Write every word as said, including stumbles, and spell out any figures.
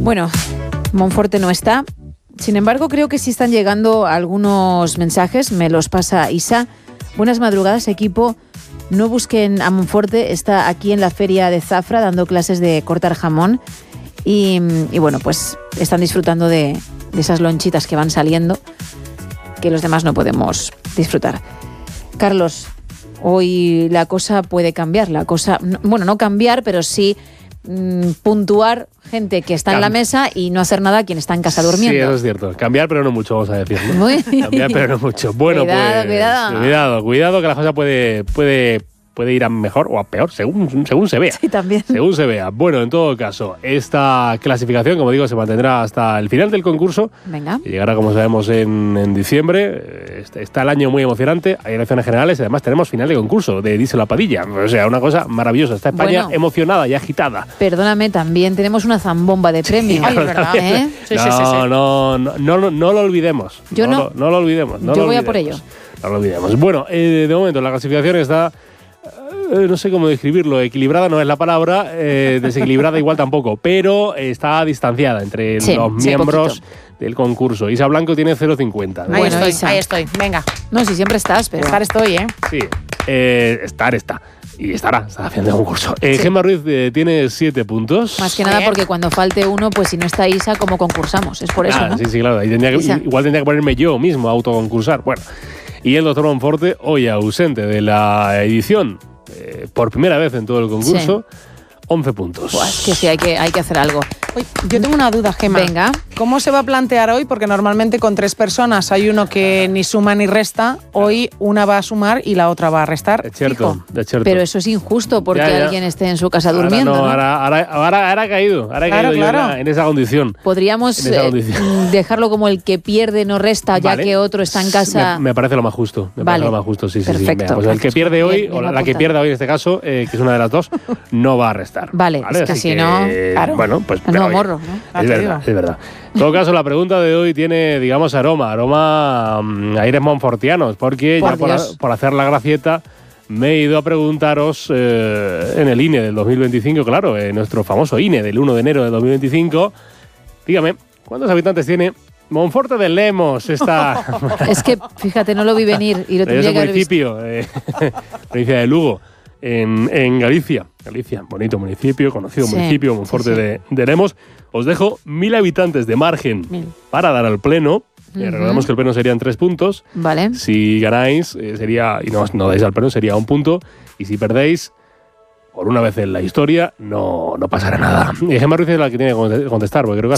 Bueno, Monforte no está. Sin embargo, creo que sí están llegando algunos mensajes. Me los pasa Isa. Buenas madrugadas, equipo. No busquen a Monforte. Está aquí en la feria de Zafra dando clases de cortar jamón. Y, y bueno, pues están disfrutando de, de esas lonchitas que van saliendo, que los demás no podemos disfrutar. Carlos, hoy la cosa puede cambiar. La cosa, bueno, no cambiar, pero sí mmm, puntuar gente que está Cam- en la mesa y no hacer nada quien está en casa durmiendo. Sí, eso es cierto. Cambiar, pero no mucho, vamos a decir, ¿no? Muy Cambiar, pero no mucho. Bueno, cuidado, pues cuidado. cuidado, cuidado, que la cosa puede, puede, puede ir a mejor o a peor, según, según se vea. Sí, también. Según se vea. Bueno, en todo caso, esta clasificación, como digo, se mantendrá hasta el final del concurso. Venga. Y llegará, como sabemos, en, en diciembre. Está el año muy emocionante. Hay elecciones generales y además tenemos final de concurso de Díselo a Padilla. O sea, una cosa maravillosa. Está España bueno, emocionada y agitada. Perdóname, también tenemos una zambomba de premios. Sí, Ay, ¿verdad? ¿Eh? Sí, no, sí, sí, sí. No, no, no, no, no lo olvidemos. Yo no. No, no lo olvidemos. No Yo lo voy olvidemos. a por ello. No lo olvidemos. Bueno, eh, de momento la clasificación está... Eh, no sé cómo describirlo, equilibrada no es la palabra, eh, desequilibrada igual tampoco, pero está distanciada entre sí, los sí, miembros poquito. Del concurso. Isa Blanco tiene cero coma cincuenta. Ahí Bueno, estoy, Isa. ahí estoy, venga. No, si siempre estás, pero... Estar estoy, ¿eh? Sí, eh, estar está. Y estará, está haciendo el concurso. Eh, Sí. Gemma Ruiz eh, tiene siete puntos. Más que nada porque cuando falte uno, pues si no está Isa, ¿cómo concursamos? Es por eso, Ah, ¿no? sí, sí, claro. Ahí tendría que, Isa. igual tendría que ponerme yo mismo a autoconcursar. Bueno, y el doctor Monforte, hoy ausente de la edición, eh, por primera vez en todo el concurso, sí. once puntos. Pues que sí, hay que, hay que hacer algo. Uy, yo tengo una duda, Gemma. Venga. ¿Cómo se va a plantear hoy? Porque normalmente con tres personas hay uno que ni suma ni resta. Hoy una va a sumar y la otra va a restar. Es cierto, es cierto. Pero eso es injusto porque Ya, ya. alguien esté en su casa Ahora durmiendo, no, ¿no? Ahora, ahora, ahora, ahora ha caído, ahora ha Claro, caído claro. yo en, la- en esa condición. Podríamos En esa eh, condición. dejarlo como el que pierde no resta, ya Vale. que otro está en casa. Me, me parece lo más justo. Me Vale. parece lo más justo, sí, sí, sí. Perfecto. Venga, pues el que Gracias. pierde Bien, hoy, bien o la, la que apuntado. pierda hoy en este caso, eh, que es una de las dos, no va a restar. Vale, es que Así si no, claro. Bueno, pues... No, pero, oye, morro, ¿no? Ah, Es te verdad, digo. es verdad. En todo caso, la pregunta de hoy tiene, digamos, aroma, aroma mm, aires monfortianos, porque Por ya por, Dios. por hacer la gracieta me he ido a preguntaros eh, en el I N E del dos mil veinticinco, claro, en nuestro famoso I N E del uno de enero del dos mil veinticinco, dígame, ¿cuántos habitantes tiene Monforte de Lemos, esta Es que, fíjate, no lo vi venir y lo es tendría un que haber visto. municipio, eh, provincia de Lugo, en, en Galicia. Galicia, bonito municipio, conocido Sí, municipio, Monforte sí, sí. De, de Lemos. Os dejo mil habitantes de margen Mil. para dar al pleno. Eh, Ujú. recordemos que el pleno serían tres puntos. Vale. Si ganáis, eh, sería, y no, no dais al pleno, sería un punto. Y si perdéis, por una vez en la historia, no, no pasará nada. Y Gemma Ruiz es la que tiene que contestar, porque creo que